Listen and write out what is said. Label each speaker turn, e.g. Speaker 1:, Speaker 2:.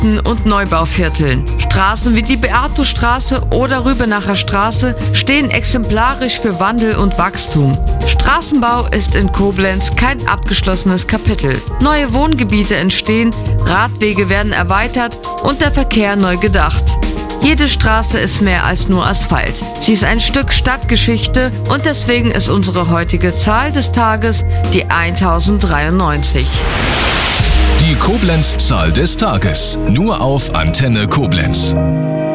Speaker 1: Prospekten und Neubauvierteln. Straßen wie die Beatusstraße oder Rübenacher Straße stehen exemplarisch für Wandel und Wachstum. Straßenbau ist in Koblenz kein abgeschlossenes Kapitel. Neue Wohngebiete entstehen, Radwege werden erweitert und der Verkehr neu gedacht. Jede Straße ist mehr als nur Asphalt. Sie ist ein Stück Stadtgeschichte und deswegen ist unsere heutige Zahl des Tages die 1093.
Speaker 2: Die Koblenz-Zahl des Tages. Nur auf Antenne Koblenz.